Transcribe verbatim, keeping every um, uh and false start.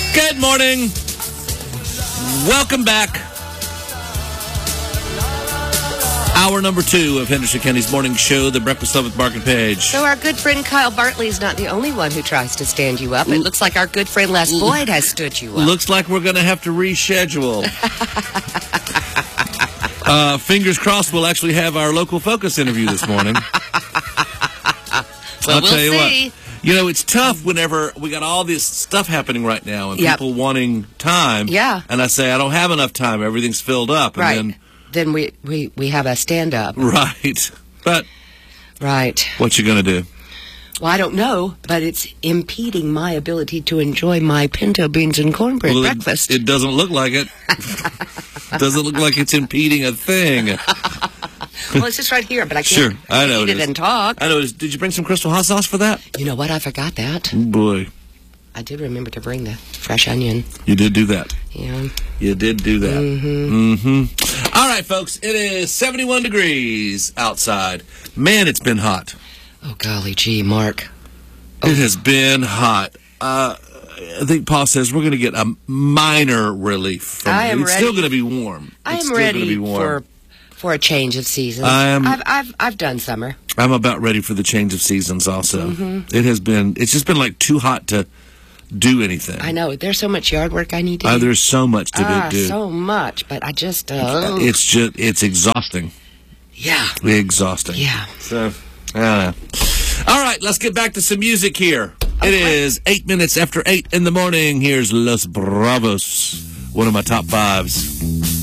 Good morning. Welcome back. Hour number two of Henderson County's morning show, The Breakfast Club with Mark and Paige. So our good friend Kyle Bartley is not the only one who tries to stand you up. It looks like our good friend Les Boyd has stood you up. Looks like we're going to have to reschedule. uh, fingers crossed we'll actually have our local focus interview this morning. Well, I'll we'll tell you see. what. You know, it's tough whenever we got all this stuff happening right now and Yep. people wanting time. Yeah. And I say, I don't have enough time. Everything's filled up. And Right. then, Then we, we, we have a stand-up. right. But Right. what you going to do? Well, I don't know, but it's impeding my ability to enjoy my pinto beans and cornbread Well, it- breakfast. It, doesn't look like it. Doesn't look like it's impeding a thing. Well, it's just right here, but I can't Sure, I know eat it it is. and talk. I know. Did you bring some Crystal hot sauce for that? You know what? I forgot that. Oh, boy, I did remember to bring the fresh onion. you did do that. Yeah. You did do that. Mm-hmm. Mm-hmm. All right, folks. It is seventy-one degrees outside. Man, it's been hot. Oh, golly gee, Mark. It has been hot. Uh, I think Paul says we're going to get a minor relief from I it. am It's still ready. going to be warm. I It's am still gonna ready be warm. for for a change of seasons. I am- I've, I've I've done summer. I'm about ready for the change of seasons also. Mm-hmm. It has been, it's just been like too hot to do anything. I know there's so much yard work I need to Uh, do. there's so much to ah, do. so much, but I just uh, It's just, it's exhausting. yeah, Exhausting. yeah. So, I don't know. All right, let's get back to some music here. It Okay. is eight minutes after eight in the morning. Here's Los Bravos, one of my top fives.